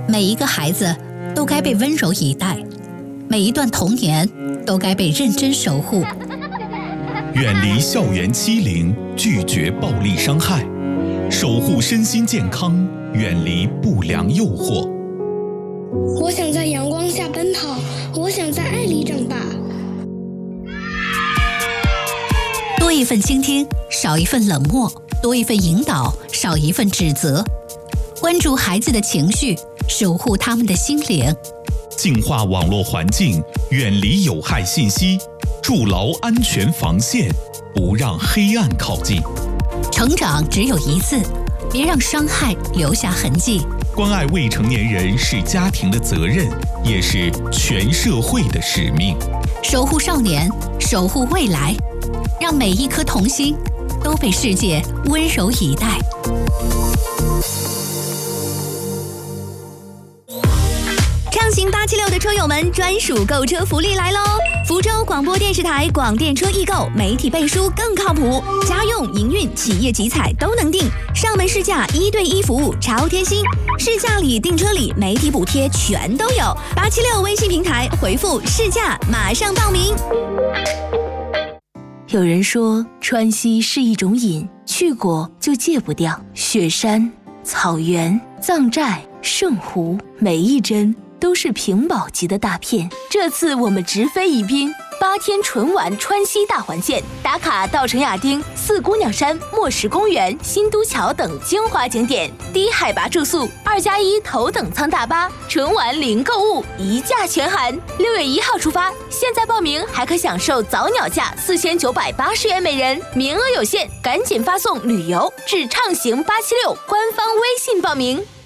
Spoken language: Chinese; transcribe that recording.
每一个孩子都该被温柔以待，每一段童年都该被认真守护。 远离校园欺凌，拒绝暴力伤害，守护身心健康，远离不良诱惑。 我想在阳光下奔跑，我想在爱里长大。 多一份倾听，少一份冷漠；多一份引导，少一份指责。关注孩子的情绪，守护他们的心灵。 净化网络环境，远离有害信息，筑牢安全防线，不让黑暗靠近。 成长只有一次，别让伤害留下痕迹。 关爱未成年人是家庭的责任，也是全社会的使命。 守护少年，守护未来，让每一颗童心都被世界温柔以待。 畅行876的车友们专属购车福利来喽！福州广播电视台广电车易购，媒体背书更靠谱，家用、营运、企业集采都能订，上门试驾1对1服务超贴心，试驾礼、订车礼、媒体补贴全都有。876微信平台回复试驾，马上报名。 有人说川西是一种瘾，去过就戒不掉。雪山、草原、藏寨、圣湖，每一帧都是屏保级的大片。这次我们直飞宜宾，8天纯玩川西大环线，打卡稻城亚丁、四姑娘山、莫石公园、新都桥等精华景点，低海拔住宿，2+1头等舱大巴，纯玩零购物，一价全含。6月1号出发，现在报名还可享受早鸟价4980元每人，名额有限，赶紧发送旅游至畅行876官方微信报名。